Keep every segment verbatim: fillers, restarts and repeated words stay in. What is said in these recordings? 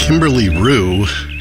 Kimberly Rue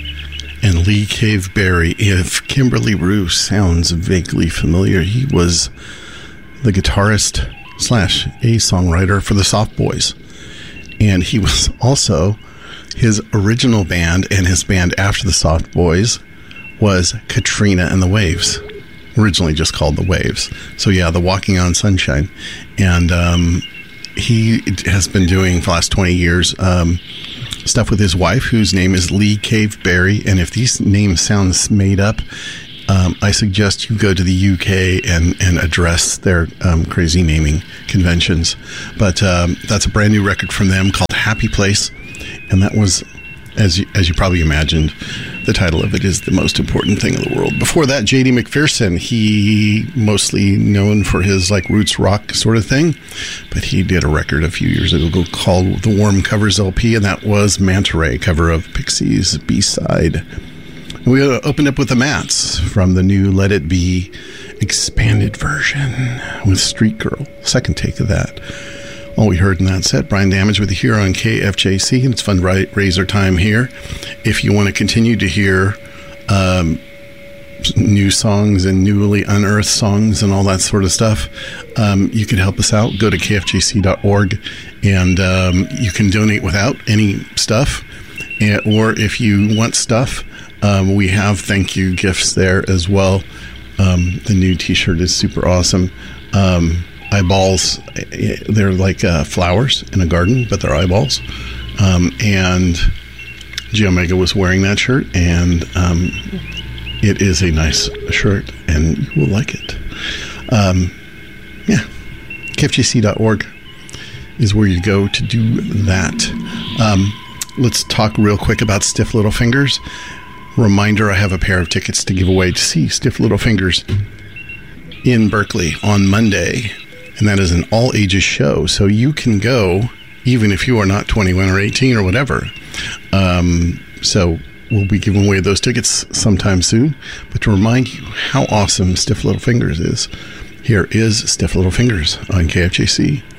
and Lee Caveberry. If Kimberly Rue sounds vaguely familiar, he was the guitarist slash a songwriter for the Soft Boys. And he was also his original band, and his band after the Soft Boys was Katrina and the Waves, originally just called the Waves. So yeah, the Walking on Sunshine. And um, he has been doing for the last twenty years um, stuff with his wife, whose name is Lee Caveberry. And if these names sound made up, um, I suggest you go to the U K and, and address their um, crazy naming conventions. But um, that's a brand new record from them called Happy Place. And that was, as you, as you probably imagined, the title of it is The Most Important Thing in the World. Before that, J D McPherson, he mostly known for his like roots rock sort of thing, but he did a record a few years ago called The Warm Covers L P, and that was Manta Ray, cover of Pixies' B-side. And we opened up with the Mats from the new Let It Be expanded version with Street Girl, second take of that. All we heard in that set, Brian Damage with you here on K F J C, and it's fundraiser time here. If you want to continue to hear um, new songs and newly unearthed songs and all that sort of stuff, um, you can help us out. Go to K F J C dot org, and um, you can donate without any stuff. And, or if you want stuff, um, we have thank you gifts there as well. Um, the new t-shirt is super awesome. Um, eyeballs, they're like uh, flowers in a garden, but they're eyeballs. Um, and G Omega was wearing that shirt, and um, it is a nice shirt, and you will like it. Um, yeah, K F J C dot org is where you go to do that. Um, let's talk real quick about Stiff Little Fingers. Reminder, I have a pair of tickets to give away to see Stiff Little Fingers in Berkeley on Monday. And that is an all-ages show, so you can go even if you are not twenty-one or eighteen or whatever. Um, so we'll be giving away those tickets sometime soon. But to remind you how awesome Stiff Little Fingers is, here is Stiff Little Fingers on K F J C.